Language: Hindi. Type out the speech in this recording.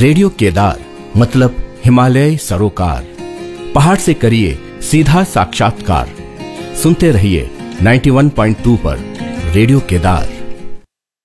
रेडियो केदार मतलब हिमालय सरोकार। पहाड़ से करिए सीधा साक्षात्कार। सुनते रहिए 91.2 पर रेडियो केदार।